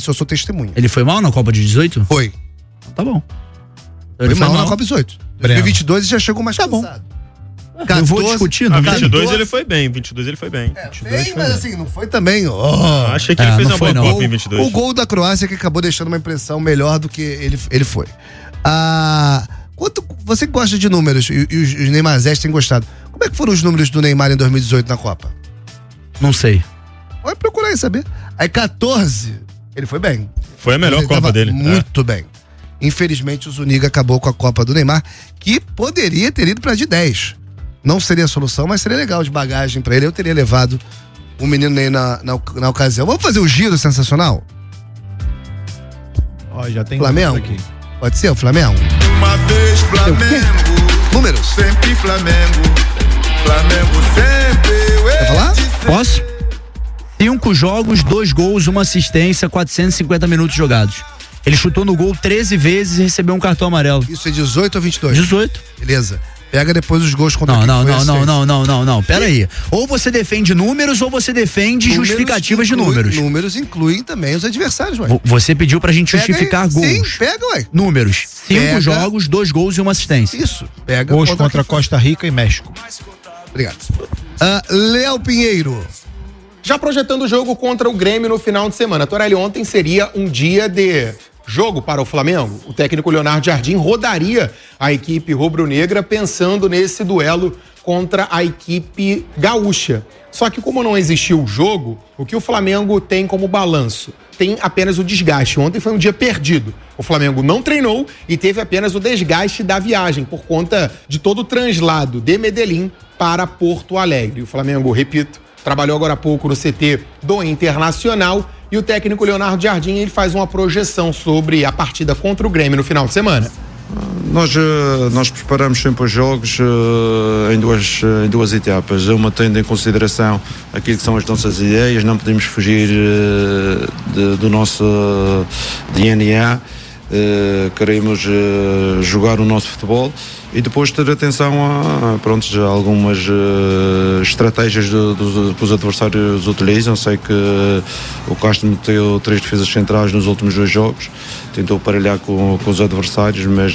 Isso eu sou testemunha. Ele foi mal na Copa de 18? Foi. Tá bom. Foi mal na Copa 18. 2022 já chegou mais cansado. Eu vou discutir, não. 22 ele foi bem, 22 ele foi bem. Mas assim, não foi também. Achei que ele fez uma boa Copa em 22. O gol da Croácia que acabou deixando uma impressão melhor do que ele foi. Você que gosta de números e os Neymarzés têm gostado, como é que foram os números do Neymar em 2018 na Copa? Não sei. Pode procurar aí saber. Aí 14, ele foi bem. Foi a melhor Copa dele. Muito bem. Infelizmente o Zuniga acabou com a Copa do Neymar, que poderia ter ido pra de 10. Não seria a solução, mas seria legal de bagagem pra ele. Eu teria levado o menino Ney na ocasião. Vamos fazer o giro sensacional? Já tem Flamengo aqui. Pode ser o Flamengo? Uma vez Flamengo, números. sempre Flamengo. Flamengo sempre. Quer falar? Posso? 5 jogos, 2 gols, 1 assistência, 450 minutos jogados. Ele chutou no gol 13 vezes e recebeu um cartão amarelo. Isso é 18 ou 22? 18. Beleza. Pega depois os gols contra Não. Pera aí. Ou você defende números ou você defende justificativas de números. Números incluem também os adversários, ué. Você pediu pra gente justificar gols. Sim, pega, ué. Números. 5 jogos, 2 gols e 1 assistência. Isso. Pega. Gols contra Costa Rica e México. Obrigado. Léo Pinheiro. Já projetando o jogo contra o Grêmio no final de semana. Torelli, ontem seria um dia de jogo para o Flamengo. O técnico Leonardo Jardim rodaria a equipe rubro-negra pensando nesse duelo contra a equipe gaúcha. Só que como não existiu o jogo, o que o Flamengo tem como balanço? Tem apenas o desgaste. Ontem foi um dia perdido. O Flamengo não treinou e teve apenas o desgaste da viagem por conta de todo o translado de Medellín para Porto Alegre. O Flamengo, repito, trabalhou agora há pouco no CT do Internacional e o técnico Leonardo Jardim ele faz uma projeção sobre a partida contra o Grêmio no final de semana. Nós preparamos sempre os jogos em duas etapas. Uma tendo em consideração aquilo que são as nossas ideias, não podemos fugir do nosso DNA. Queremos jogar o nosso futebol e depois ter atenção a algumas estratégias que os adversários utilizam. Sei que o Castro meteu 3 defesas centrais nos últimos 2 jogos, tentou parelhar com os adversários, mas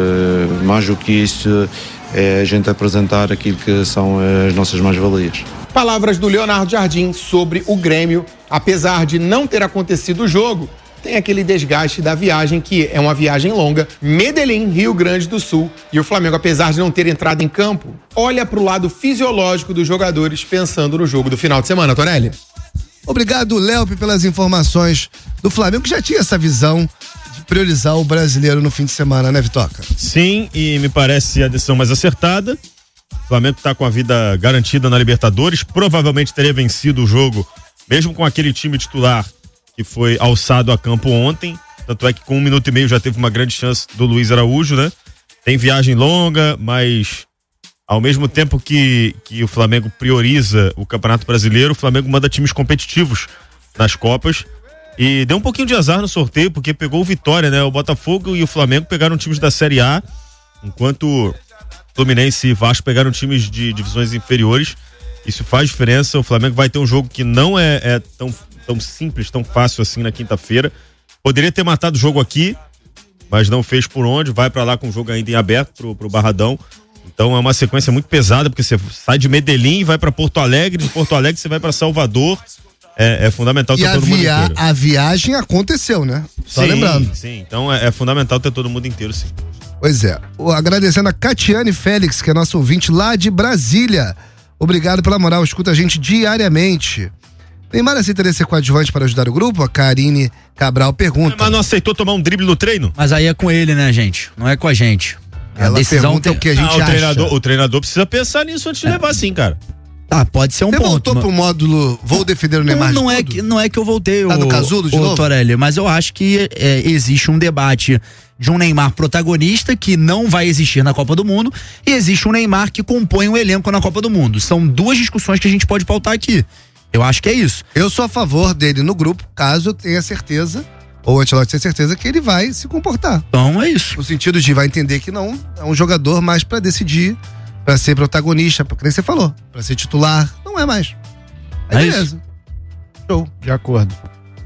mais do que isso é a gente apresentar aquilo que são as nossas mais-valias. Palavras do Leonardo Jardim sobre o Grêmio. Apesar de não ter acontecido o jogo, tem aquele desgaste da viagem, que é uma viagem longa, Medellín, Rio Grande do Sul. E o Flamengo, apesar de não ter entrado em campo, olha para o lado fisiológico dos jogadores pensando no jogo do final de semana, Torelli. Obrigado, Léo, pelas informações do Flamengo, que já tinha essa visão de priorizar o brasileiro no fim de semana, né, Vitoca? Sim, e me parece a decisão mais acertada. O Flamengo está com a vida garantida na Libertadores, provavelmente teria vencido o jogo, mesmo com aquele time titular que foi alçado a campo ontem, tanto é que com 1 minuto e meio já teve uma grande chance do Luiz Araújo, né? Tem viagem longa, mas ao mesmo tempo que o Flamengo prioriza o Campeonato Brasileiro, o Flamengo manda times competitivos nas Copas e deu um pouquinho de azar no sorteio, porque pegou o Vitória, né? O Botafogo e o Flamengo pegaram times da Série A, enquanto Fluminense e Vasco pegaram times de divisões inferiores. Isso faz diferença. O Flamengo vai ter um jogo que não é tão simples, tão fácil assim na quinta-feira. Poderia ter matado o jogo aqui, mas não fez por onde, vai pra lá com o jogo ainda em aberto pro Barradão. Então é uma sequência muito pesada, porque você sai de Medellín e vai pra Porto Alegre, de Porto Alegre você vai pra Salvador. É fundamental ter todo mundo inteiro. A viagem aconteceu, né? Só lembrando. Sim, então é fundamental ter todo mundo inteiro, sim. Pois é. Agradecendo a Catiane Félix, que é nossa ouvinte lá de Brasília. Obrigado pela moral, escuta a gente diariamente. Neymar aceitaria ser coadjuvante para ajudar o grupo? A Karine Cabral pergunta. Mas não aceitou tomar um drible no treino? Mas aí é com ele, né, gente? Não é com a gente. Ela pergunta o que a gente acha. O treinador precisa pensar nisso antes de levar, sim, cara. Tá, pode ser um ponto. Você voltou pro módulo vou defender o Neymar não é que eu voltei, do Casulo de novo? Torelli, mas eu acho que existe um debate de um Neymar protagonista que não vai existir na Copa do Mundo e existe um Neymar que compõe um elenco na Copa do Mundo. São 2 discussões que a gente pode pautar aqui. Eu acho que é isso. Eu sou a favor dele no grupo, caso eu tenha certeza, ou o Ancelotti tenha certeza que ele vai se comportar. Então é isso. No sentido de vai entender que não é um jogador mais pra decidir, pra ser protagonista, porque nem você falou, pra ser titular, não é mais. Aí beleza. Show. De acordo.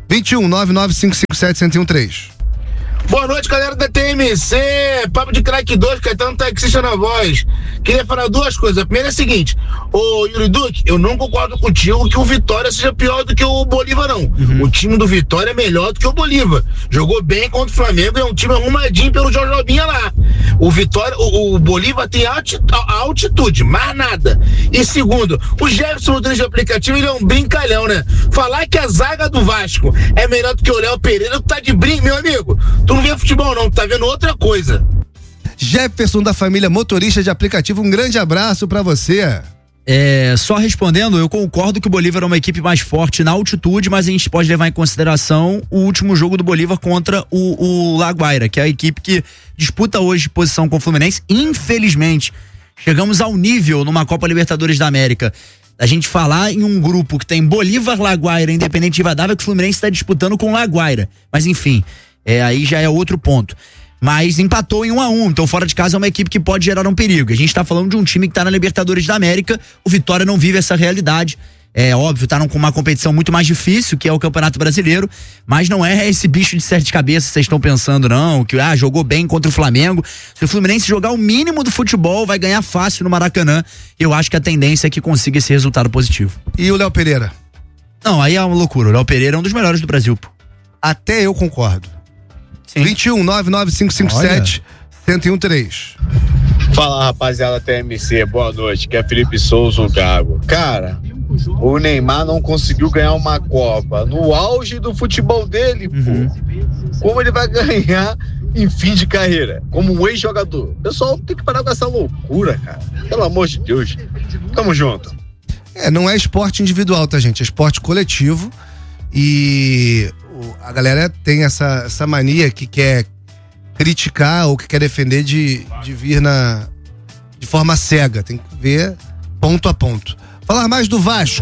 21 99557-1013. Boa noite, galera da TMC, Papo de Craque 2, Caetano Taxista na voz. Queria falar duas coisas. A primeira é a seguinte: ô Yuri Duque, eu não concordo contigo que o Vitória seja pior do que o Bolívar, não. O time do Vitória é melhor do que o Bolívar. Jogou bem contra o Flamengo, é um time arrumadinho pelo Jorge Robinha lá. O Vitória, o Bolívar tem altitude, mais nada. E segundo, o Jefferson no de aplicativo, ele é um brincalhão, né? Falar que a zaga do Vasco é melhor do que o Léo Pereira, tu tá de brinco, meu amigo. Tu não vê futebol não, tu tá vendo outra coisa. Jefferson da família motorista de aplicativo, um grande abraço pra você. Só respondendo, eu concordo que o Bolívar é uma equipe mais forte na altitude, mas a gente pode levar em consideração o último jogo do Bolívar contra o Laguaira, que é a equipe que disputa hoje posição com o Fluminense. Infelizmente, chegamos ao nível numa Copa Libertadores da América a gente falar em um grupo que tem Bolívar, Laguaira, Independente Rivadavia, que o Fluminense está disputando com o Laguaira. Mas enfim, aí já é outro ponto. Mas empatou em 1-1, então fora de casa é uma equipe que pode gerar um perigo. A gente tá falando de um time que tá na Libertadores da América, o Vitória não vive essa realidade. É óbvio, tá com uma competição muito mais difícil, que é o Campeonato Brasileiro, mas não é esse bicho de sete cabeças que vocês estão pensando, não, que jogou bem contra o Flamengo. Se o Fluminense jogar o mínimo do futebol, vai ganhar fácil no Maracanã. Eu acho que a tendência é que consiga esse resultado positivo. E o Léo Pereira? Não, aí é uma loucura. O Léo Pereira é um dos melhores do Brasil, pô. Até eu concordo. Sim. 21 99557-1013. Fala, rapaziada TMC, boa noite, que é Felipe Souza, o Gago. Cara, o Neymar não conseguiu ganhar uma Copa no auge do futebol dele, pô. Como ele vai ganhar em fim de carreira? Como um ex-jogador? O pessoal tem que parar com essa loucura, cara. Pelo amor de Deus. Tamo junto. Não é esporte individual, tá, gente? É esporte coletivo. E a galera tem essa mania que quer criticar ou que quer defender de vir de forma cega. Tem que ver ponto a ponto. Falar mais do Vasco.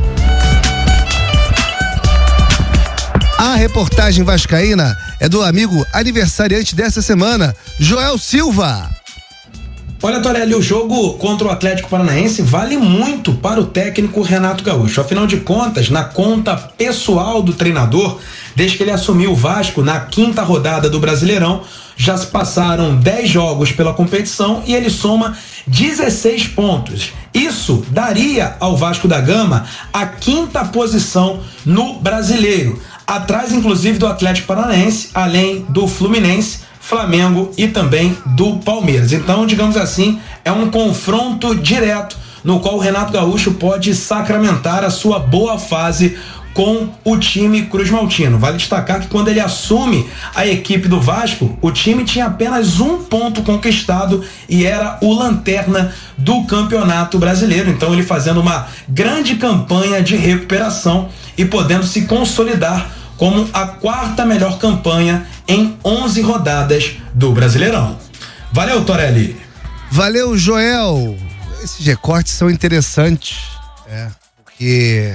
A reportagem vascaína é do amigo aniversariante dessa semana, Joel Silva. Olha, Torelli, o jogo contra o Atlético Paranaense vale muito para o técnico Renato Gaúcho. Afinal de contas, na conta pessoal do treinador, desde que ele assumiu o Vasco na 5ª rodada do Brasileirão, já se passaram 10 jogos pela competição e ele soma 16 pontos. Isso daria ao Vasco da Gama a 5ª posição no Brasileiro, atrás inclusive do Atlético Paranaense, além do Fluminense, Flamengo e também do Palmeiras. Então, digamos assim, é um confronto direto no qual o Renato Gaúcho pode sacramentar a sua boa fase com o time cruzmaltino. Vale destacar que quando ele assume a equipe do Vasco, o time tinha apenas 1 ponto conquistado e era o lanterna do Campeonato Brasileiro. Então ele fazendo uma grande campanha de recuperação e podendo se consolidar como a 4ª melhor campanha em 11 rodadas do Brasileirão. Valeu, Torelli. Valeu, Joel. Esses recortes são interessantes, porque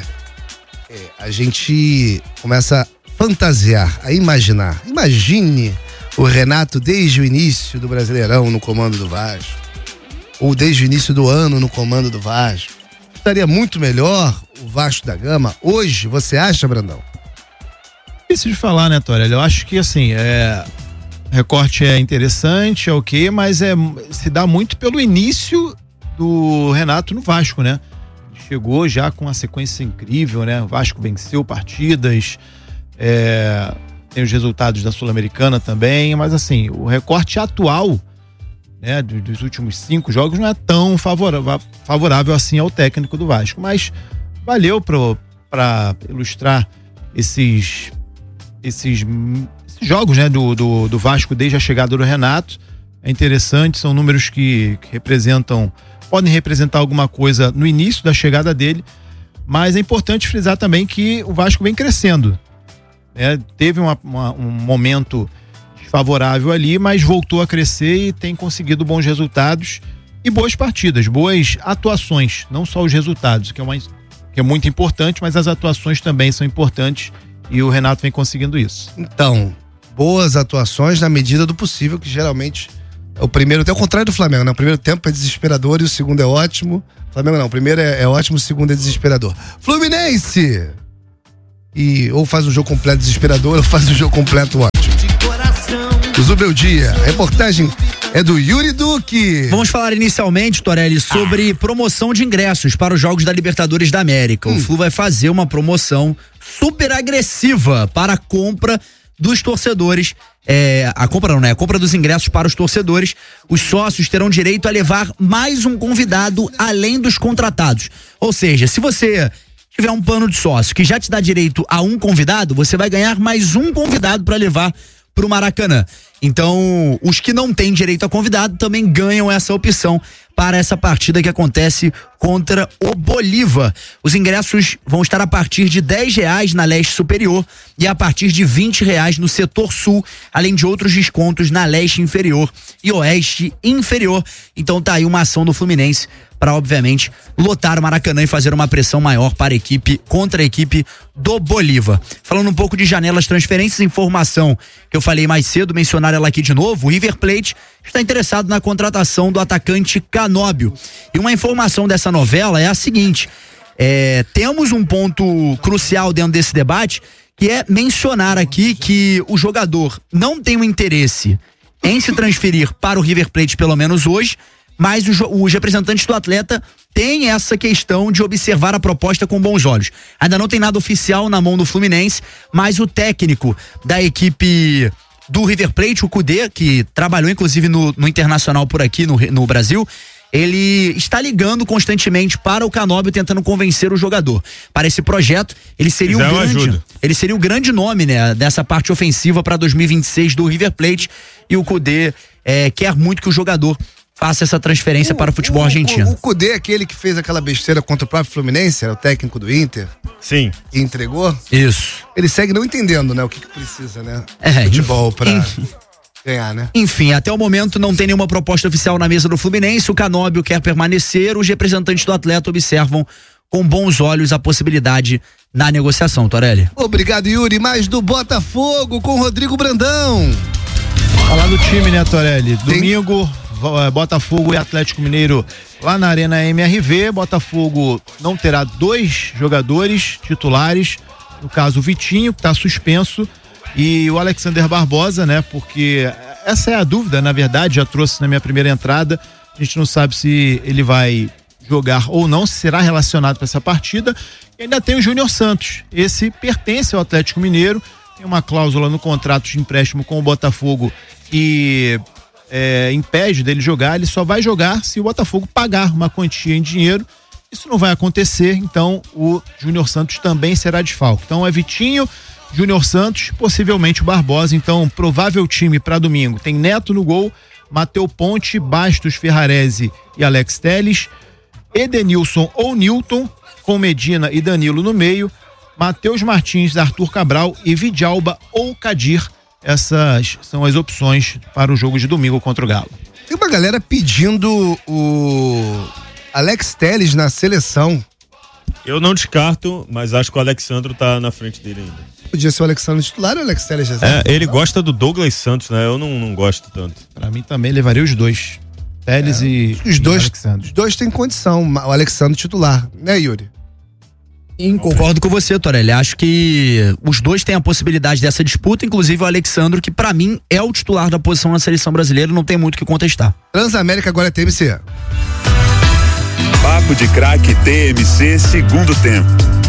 a gente começa a fantasiar, a imaginar. Imagine o Renato desde o início do Brasileirão no comando do Vasco, ou desde o início do ano no comando do Vasco. Estaria muito melhor o Vasco da Gama hoje, você acha, Brandão? Difícil de falar, né, Torelli? Eu acho que, assim, recorte é interessante, é ok, mas se dá muito pelo início do Renato no Vasco, né? Chegou já com uma sequência incrível, né? O Vasco venceu partidas, tem os resultados da Sul-Americana também, mas assim, o recorte atual, né, dos últimos 5 jogos não é tão favorável assim ao técnico do Vasco, mas valeu para ilustrar esses jogos, né, do Vasco desde a chegada do Renato. É interessante, são números que podem representar alguma coisa no início da chegada dele, mas é importante frisar também que o Vasco vem crescendo, né? Teve um momento desfavorável ali, mas voltou a crescer e tem conseguido bons resultados e boas partidas, boas atuações, não só os resultados, que é muito importante, mas as atuações também são importantes. E o Renato vem conseguindo isso. Então, boas atuações na medida do possível, que geralmente o primeiro, até o contrário do Flamengo, né? O primeiro tempo é desesperador e o segundo é ótimo. Flamengo não, o primeiro é ótimo, o segundo é desesperador. Fluminense! e ou faz um jogo completo desesperador ou faz um jogo completo ótimo. Zubel Dia, a reportagem é do Yuri Duque. Vamos falar inicialmente, Torelli, sobre promoção de ingressos para os Jogos da Libertadores da América. O Flu vai fazer uma promoção super agressiva para a compra dos torcedores. A compra dos ingressos para os torcedores. Os sócios terão direito a levar mais um convidado além dos contratados. Ou seja, se você tiver um plano de sócio que já te dá direito a um convidado, você vai ganhar mais um convidado para levar pro Maracanã. Então, os que não têm direito a convidado também ganham essa opção para essa partida que acontece contra o Bolívar. Os ingressos vão estar a partir de R$10 na leste superior e a partir de R$20 no setor sul, além de outros descontos na leste inferior e oeste inferior. Então tá aí uma ação do Fluminense para, obviamente, lotar o Maracanã e fazer uma pressão maior para a equipe, contra a equipe do Bolívar. Falando um pouco de janelas transferências, informação que eu falei mais cedo, mencionar ela aqui de novo, o River Plate está interessado na contratação do atacante Canóbio. E uma informação dessa novela é a seguinte, temos um ponto crucial dentro desse debate, que é mencionar aqui que o jogador não tem um interesse em se transferir para o River Plate, pelo menos hoje, mas os representantes do atleta têm essa questão de observar a proposta com bons olhos. Ainda não tem nada oficial na mão do Fluminense, mas o técnico da equipe do River Plate, o Kudê, que trabalhou inclusive no Internacional por aqui no Brasil, ele está ligando constantemente para o Canóbio, tentando convencer o jogador para esse projeto. Ele seria o grande nome, né, dessa parte ofensiva para 2026 do River Plate, e o Kudê quer muito que o jogador faça essa transferência para o futebol argentino. O Kudê é aquele que fez aquela besteira contra o próprio Fluminense, era o técnico do Inter. Sim. E entregou. Isso. Ele segue não entendendo, né, o que precisa, né? Futebol pra ganhar, né? Enfim, até o momento não tem nenhuma proposta oficial na mesa do Fluminense. O Canóbio quer permanecer, os representantes do atleta observam com bons olhos a possibilidade na negociação, Torelli. Obrigado, Yuri. Mais do Botafogo com Rodrigo Brandão. Falar do time, né, Torelli? Domingo, Botafogo e Atlético Mineiro lá na Arena MRV. Botafogo não terá 2 jogadores titulares, no caso o Vitinho, que está suspenso, e o Alexander Barbosa, né, porque essa é a dúvida, na verdade, já trouxe na minha primeira entrada, a gente não sabe se ele vai jogar ou não, se será relacionado para essa partida. E ainda tem o Júnior Santos, esse pertence ao Atlético Mineiro, tem uma cláusula no contrato de empréstimo com o Botafogo que impede dele jogar. Ele só vai jogar se o Botafogo pagar uma quantia em dinheiro. Isso não vai acontecer, então o Júnior Santos também será desfalque. Então é Vitinho, Júnior Santos, possivelmente o Barbosa. Então, provável time para domingo: tem Neto no gol, Mateu Ponte, Bastos, Ferrarese e Alex Telles, Edenilson ou Nilton, com Medina e Danilo no meio, Matheus Martins, Arthur Cabral e Vidalba ou Kadir. Essas são as opções para o jogo de domingo contra o Galo. Tem uma galera pedindo o Alex Telles na seleção. Eu não descarto, mas acho que o Alexandro tá na frente dele ainda. Podia ser o Alexandro titular ou o Alex Telles? Ele gosta do Douglas Santos, né? Eu não gosto tanto. Para mim também levaria os dois. Telles e Alexandro. Os dois têm condição, o Alexandro titular, né, Yuri? Sim, concordo com você, Torelli. Acho que os dois têm a possibilidade dessa disputa, inclusive o Alexandro, que pra mim é o titular da posição na seleção brasileira, não tem muito o que contestar. Transamérica agora é TMC. Papo de Craque TMC, segundo tempo.